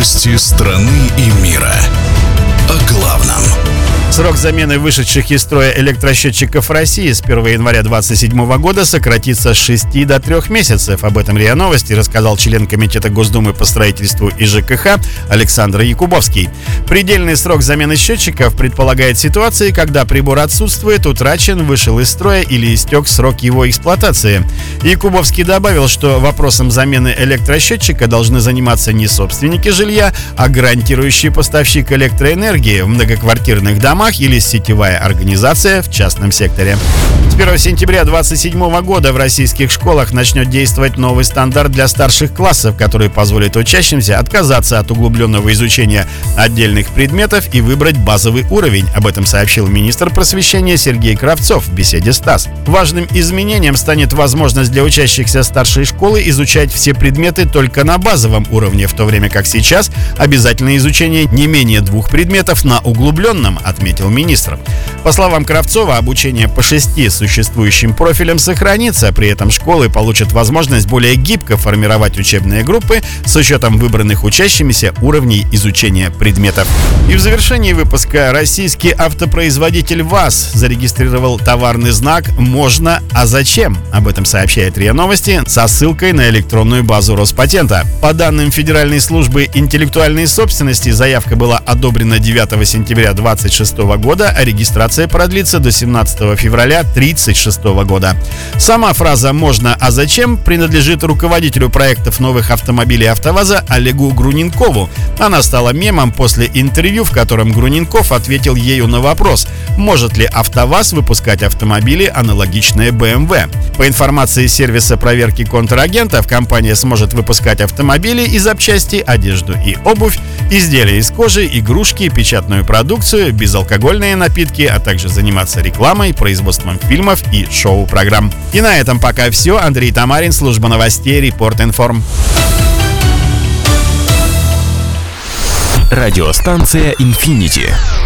Новости страны и мира. О главном. Срок замены вышедших из строя электросчетчиков в России с 1 января 2027 года сократится с 6 до 3 месяцев. Об этом РИА Новости рассказал член Комитета Госдумы по строительству и ЖКХ Александр Якубовский. Предельный срок замены счетчиков предполагает ситуации, когда прибор отсутствует, утрачен, вышел из строя или истек срок его эксплуатации. Якубовский добавил, что вопросом замены электросчетчика должны заниматься не собственники жилья, а гарантирующий поставщик электроэнергии в многоквартирных домах или сетевая организация в частном секторе. С 1 сентября 2027 года в российских школах начнет действовать новый стандарт для старших классов, который позволит учащимся отказаться от углубленного изучения отдельных предметов и выбрать базовый уровень. Об этом сообщил министр просвещения Сергей Кравцов в беседе с ТАСС. Важным изменением станет возможность для учащихся старшей школы изучать все предметы только на базовом уровне, в то время как сейчас обязательное изучение не менее 2 предметов на углубленном, отметил министр. По словам Кравцова, обучение по 6 существующим профилям сохранится, при этом школы получат возможность более гибко формировать учебные группы с учетом выбранных учащимися уровней изучения предметов. И в завершении выпуска российский автопроизводитель ВАЗ зарегистрировал товарный знак «Можно, а зачем?». Об этом сообщает РИА Новости со ссылкой на электронную базу Роспатента. По данным Федеральной службы интеллектуальной собственности, заявка была одобрена 9 сентября 2026 года, а регистрация продлится до 17 февраля 1936 года. Сама фраза «Можно, а зачем?» принадлежит руководителю проектов новых автомобилей АвтоВАЗа Олегу Груненкову. Она стала мемом после интервью, в котором Груненков ответил ею на вопрос, может ли АвтоВАЗ выпускать автомобили, аналогичные BMW. По информации сервиса проверки контрагентов, компания сможет выпускать автомобили и запчасти, одежду и обувь, изделия из кожи, игрушки, печатную продукцию, безалкогольные напитки, а также заниматься рекламой, производством фильмов и шоу-программ. И на этом пока все. Андрей Тамарин, служба новостей, Репорт Информ. Радиостанция «Инфинити».